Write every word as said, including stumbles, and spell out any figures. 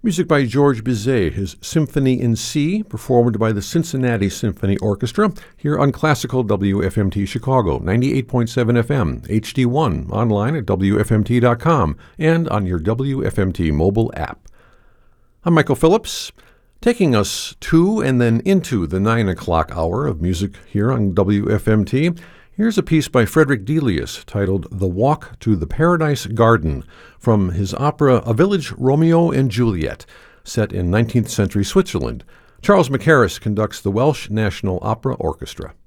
Music by George Bizet, his Symphony in C, performed by the Cincinnati Symphony Orchestra, here on Classical W F M T Chicago, ninety-eight point seven F M, H D one, online at W F M T dot com, and on your W F M T mobile app. I'm Michael Phillips, taking us to and then into the nine o'clock hour of music here on W F M T. Here's a piece by Frederick Delius titled The Walk to the Paradise Garden from his opera A Village Romeo and Juliet, set in nineteenth century Switzerland. Charles Mackerras conducts the Welsh National Opera Orchestra.